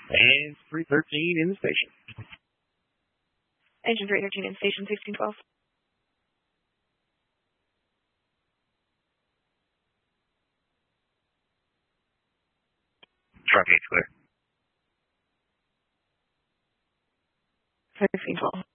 And 313 in the station. Engine 313 in station 1612. Truck 8 clear. 1612.